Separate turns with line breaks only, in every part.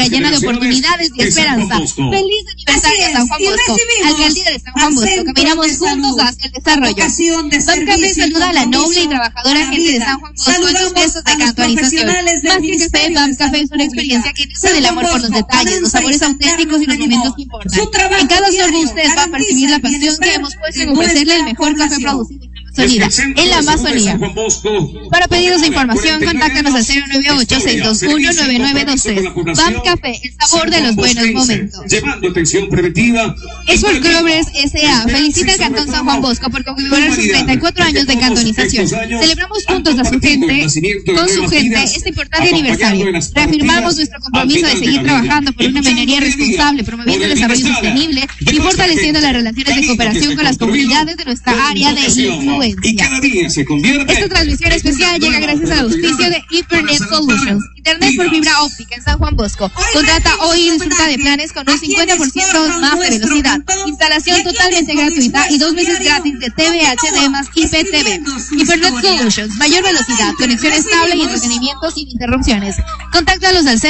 llena de oportunidades y esperanza. Feliz aniversario San Juan Bosco, Alcaldía de San Juan Bosco. Caminamos juntos hacia el desarrollo. Bam Café saluda a la noble y trabajadora gente de San Juan Bosco en sus fiestas de cantonización. Más que café, Bam Café es una experiencia que nace del amor por los detalles, los sabores auténticos y los momentos que importan. En cada sorbo ustedes van a percibir la pasión que hemos puesto en ofrecerle el mejor café producido en la Amazonía. Para pedidos de información, contáctanos al 098-621-9923. Bam Café, el sabor de los buenos momentos.
Llevando atención preventiva.
Sport Clubes S.A. felicita al Cantón San Juan Bosco por conmemorar sus 34 años de cantonización. Celebramos juntos con su gente este importante aniversario. Reafirmamos nuestro compromiso de seguir trabajando por una minería responsable, promoviendo el desarrollo sostenible y fortaleciendo las relaciones de cooperación con las comunidades de nuestra área de influencia. Esta transmisión especial llega gracias al auspicio de Hypernet Solutions, Internet por fibra óptica en San Juan Bosco. Contrata hoy y disfruta de planes con un 50% más de velocidad, instalación totalmente gratuita y 2 meses gratis de TV HD más IPTV. Hypernet Solutions, mayor velocidad, conexión estable y entretenimiento sin interrupciones. Contáctalos al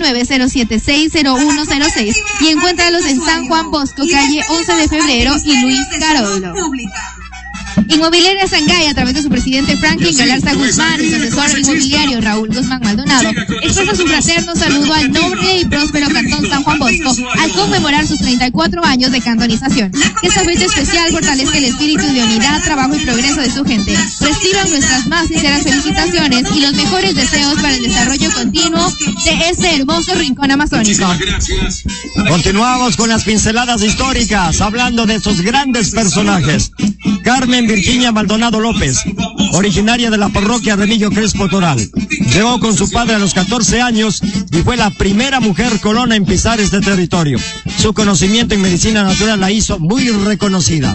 099-076-0106 y encuéntralos en San Juan Bosco, calle 11 de febrero y Luis Carollo. Inmobiliaria Sangay, a través de su presidente Franklin Galarza Guzmán y su asesor inmobiliario Raúl Guzmán Maldonado, expresa su fraterno saludo al noble y próspero Cantón San Juan Bosco al conmemorar sus 34 años de cantonización. Que esta fecha especial fortalezca el espíritu de unidad, trabajo y progreso de su gente. Reciban nuestras más sinceras felicitaciones y los mejores deseos para el desarrollo continuo de este hermoso rincón amazónico.
Continuamos con las pinceladas históricas, hablando de estos grandes personajes. Carmen Virginia Maldonado López, originaria de la parroquia Remigio Crespo Toral. Llegó con su padre a los 14 años y fue la primera mujer colona en pisar este territorio. Su conocimiento en medicina natural la hizo muy reconocida.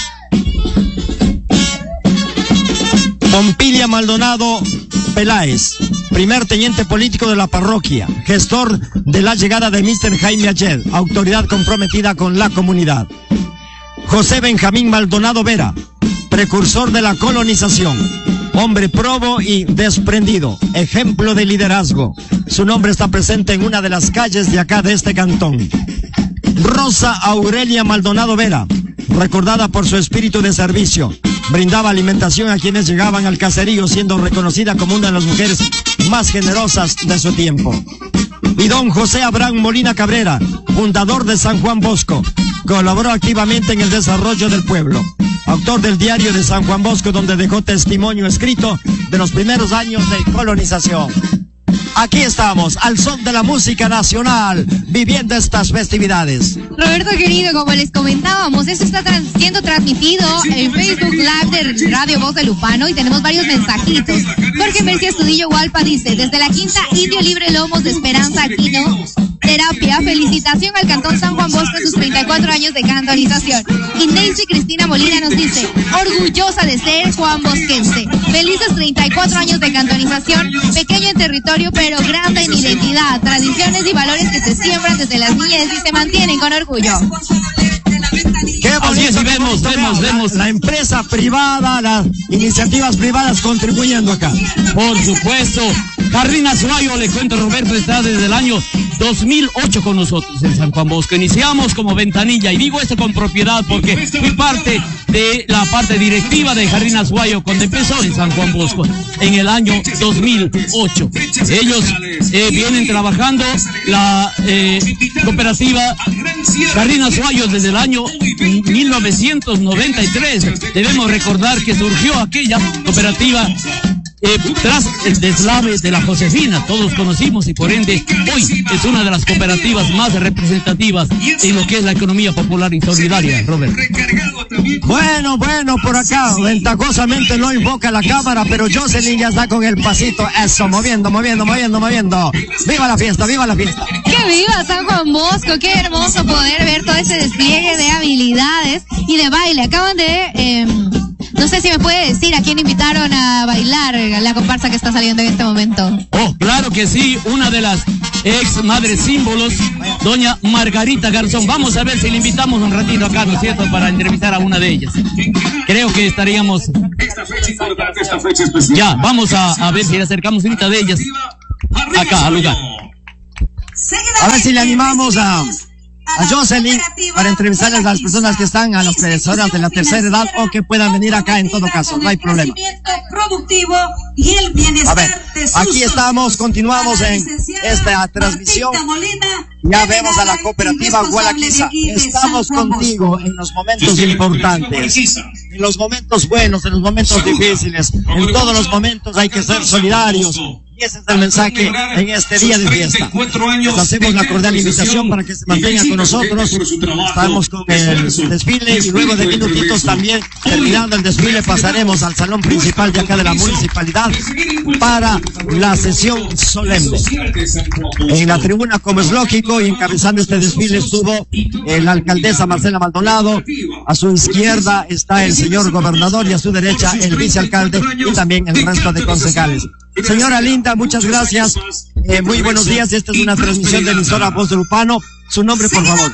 Pompilia Maldonado Peláez, primer teniente político de la parroquia, gestor de la llegada de Mr. Jaime Ayed, autoridad comprometida con la comunidad. José Benjamín Maldonado Vera, precursor de la colonización, hombre probo y desprendido, ejemplo de liderazgo. Su nombre está presente en una de las calles de acá de este cantón. Rosa Aurelia Maldonado Vera, recordada por su espíritu de servicio, brindaba alimentación a quienes llegaban al caserío, siendo reconocida como una de las mujeres más generosas de su tiempo. Y don José Abraham Molina Cabrera, fundador de San Juan Bosco, colaboró activamente en el desarrollo del pueblo. Autor del diario de San Juan Bosco, donde dejó testimonio escrito de los primeros años de colonización. Aquí estamos, al son de la música nacional, viviendo estas festividades.
Roberto querido, como les comentábamos, esto está siendo transmitido en Facebook Live de Radio Voz de Lupano y tenemos varios mensajitos. Jorge Mercia Estudillo Hualpa dice: desde la quinta Indio Libre Lomos de Esperanza Aquino Terapia, felicitación al Cantón San Juan Bosco en sus 34 años de cantonización. Y Nancy Cristina Molina nos dice: orgullosa de ser Juan Bosquense. Felices 34 años de cantonización, pequeño en territorio pero grande en identidad, tradiciones y valores que se siembran desde las niñez y se mantienen con orgullo.
Qué bonito, vemos la empresa privada, las iniciativas privadas contribuyendo acá.
Por supuesto. Jardín Azuayo, le cuento, Roberto, está desde el año 2008 con nosotros en San Juan Bosco. Iniciamos como ventanilla, y digo esto con propiedad porque fui parte de la parte directiva de Jardín Azuayo cuando empezó en San Juan Bosco en el año 2008. Ellos vienen trabajando la cooperativa Jardín Azuayo desde el año 1993. Debemos recordar que surgió aquella cooperativa tras el deslave de la Josefina, todos conocimos, y por ende hoy es una de las cooperativas más representativas en lo que es la economía popular y solidaria, Robert.
Bueno, por acá ventajosamente no invoca la cámara, pero Jocelyn ya está con el pasito, eso, moviendo. ¡Viva la fiesta, viva la fiesta!
¡Que viva San Juan Bosco! ¡Qué hermoso poder ver todo ese despliegue de habilidades y de baile! Acaban de... no sé si me puede decir a quién invitaron a bailar la comparsa que está saliendo en este momento.
Oh, claro que sí, una de las ex madres símbolos, doña Margarita Garzón. Vamos a ver si le invitamos un ratito acá, ¿no es cierto?, para entrevistar a una de ellas. Creo que estaríamos... Ya, vamos a ver si le acercamos una de ellas acá al lugar.
A ver si le animamos a Jocelyn para entrevistarles a las personas que están a las personas de la tercera edad o que puedan venir acá en todo caso, no hay problema. A ver, aquí estamos, continuamos en esta transmisión. Ya vemos a la cooperativa Gualaquiza. Estamos contigo en los momentos importantes, en los momentos buenos, en los momentos difíciles, en todos los momentos hay que ser solidarios. Y ese es el mensaje en este día de fiesta. Les hacemos la cordial invitación para que se mantengan con nosotros. Estamos con el desfile y luego de minutitos también, terminando el desfile, pasaremos al salón principal de acá de la municipalidad para la sesión solemne. En la tribuna, como es lógico, y encabezando este desfile estuvo la alcaldesa Marcela Maldonado. A su izquierda está el señor gobernador y a su derecha el vicealcalde y también el resto de concejales. Señora Linda, muchas gracias. Muy buenos días. Esta es una transmisión de emisora Voz del Upano. Su nombre, por favor.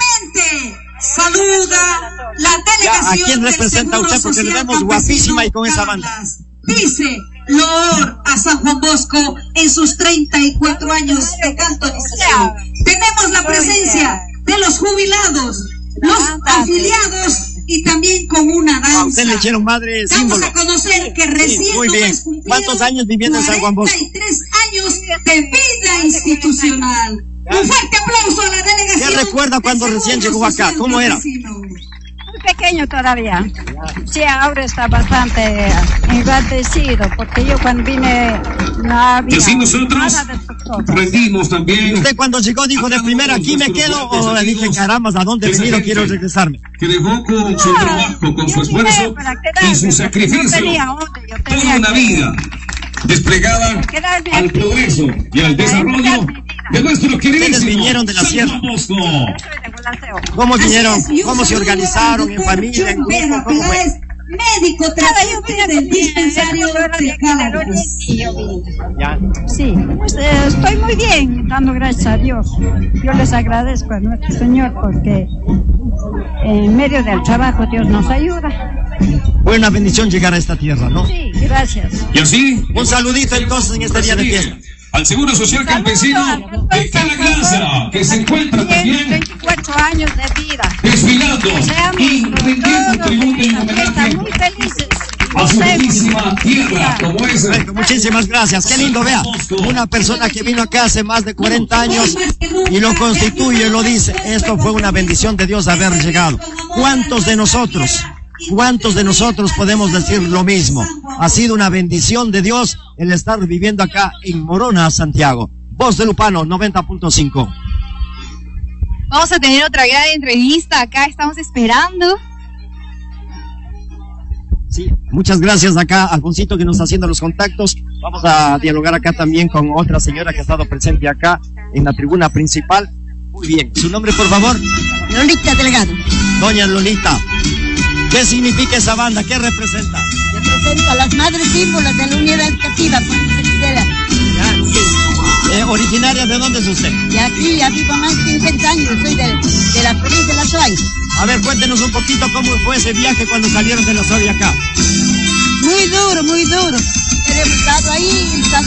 Saluda la delegación.
¿A quién representa usted? Porque le vemos guapísima y con esa banda.
Dice loor a San Juan Bosco en sus 34 años de cantonización. Tenemos la presencia de los jubilados, los afiliados y también con una danza.
Usted le hicieron madre símbolo.
Vamos a conocer que recién
muy bien. ¿Cuántos años viviendo en San Juan Bosco?
43 años de vida institucional. Un fuerte aplauso a la delegación.
¿Qué recuerda cuando recién llegó acá? ¿Cómo era?
Muy pequeño todavía. Sí, ahora está bastante engrandecido, porque yo cuando vine no había
y así nosotros
nada de estas cosas.
rendimos también.
¿Usted cuando llegó dijo de primera aquí me quedo o le dije caramba, ¿a dónde he venido? Quiero regresarme?
Que dejó con su trabajo, con su esfuerzo y su sacrificio toda una vida desplegada al progreso y al desarrollo de nuestro queridísimo.
Ustedes vinieron de la sierra. ¿Cómo vinieron? ¿Cómo se organizaron? ¿En familia? ¿En grupo? ¿Cómo fue?
Médico tratante del dispensario de Caracas.
Sí, pues, estoy muy bien, dando gracias a Dios. Yo les agradezco a nuestro Señor porque en medio del trabajo Dios nos ayuda.
Buena bendición llegar a esta tierra, ¿no?
Sí, gracias.
Y así,
un saludito entonces en este día de fiesta.
Al Seguro Social Campesino de Calagraza, que se encuentra también
24 años de vida.
Desfilando y rindiendo tributo y homenaje
muy felices.
a su bellísima tierra, como es.
Muchísimas gracias. Qué lindo, vea. Una persona que vino acá hace más de 40 años y lo constituye, lo dice. Esto fue una bendición de Dios haber llegado. ¿Cuántos de nosotros podemos decir lo mismo? Ha sido una bendición de Dios el estar viviendo acá en Morona, Santiago. Voz del Upano, 90.5.
Vamos a tener otra gran entrevista acá, estamos esperando.
Sí, muchas gracias acá, Alfonsito, que nos está haciendo los contactos. Vamos a dialogar acá también con otra señora que ha estado presente acá en la tribuna principal. Muy bien, ¿su nombre, por favor?
Lolita Delgado.
Doña Lolita, ¿qué significa esa banda? ¿Qué representa?
Representa a las madres símbolos de la unidad educativa.
¿Originaria de dónde es usted?
Y aquí ya vivo más de 50 años, soy de la provincia de La Suay.
A ver, cuéntenos un poquito cómo fue ese viaje cuando salieron de La Suay acá.
Muy duro, muy duro. Pero hemos estado ahí,